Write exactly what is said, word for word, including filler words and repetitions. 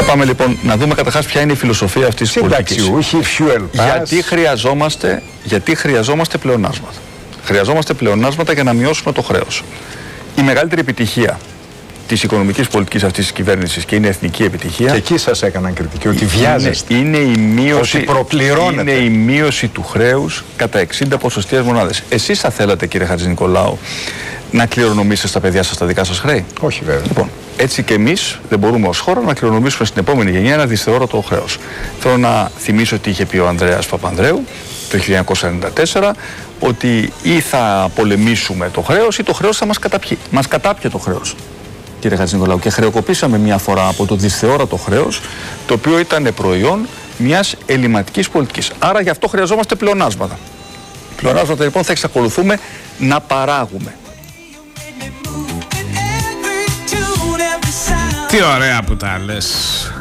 Πάμε λοιπόν να δούμε καταρχάς ποια είναι η φιλοσοφία αυτής της πολιτικής. Συνταξιούχοι, fuel pass. Γιατί χρειαζόμαστε, γιατί χρειαζόμαστε πλεονάσματα. Χρειαζόμαστε πλεονάσματα για να μειώσουμε το χρέος. Η μεγαλύτερη επιτυχία της οικονομικής πολιτικής αυτής της κυβέρνησης και είναι εθνική επιτυχία. Και εκεί σας έκαναν κριτική ότι βιάζεστε. Είναι, είναι, η μείωση, ότι προπληρώνετε. είναι η μείωση του χρέους κατά εξήντα ποσοστιαίες μονάδες. Εσείς θα θέλατε, κύριε Χατζηνικολάου, να κληρονομήσετε στα παιδιά σας τα δικά σας χρέη? Όχι βέβαια. Λοιπόν, έτσι και εμείς δεν μπορούμε ως χώρα να κληρονομήσουμε στην επόμενη γενιά ένα δυσθεώρητο χρέος. Θέλω να θυμίσω ότι είχε πει ο Ανδρέας Παπανδρέου το χίλια εννιακόσια ενενήντα τέσσερα ότι ή θα πολεμήσουμε το χρέος ή το χρέος θα μας καταπιεί. Μας κατάπιε το χρέος, κύριε Χατζηνικολάου, και χρεοκοπήσαμε μια φορά από το δυσθεώρατο χρέος, το οποίο ήταν προϊόν μιας ελληματικής πολιτικής. Άρα γι' αυτό χρειαζόμαστε πλεονάσματα. Πλεονάσματα λοιπόν θα εξακολουθούμε να παράγουμε. Τι ωραία που τα λες.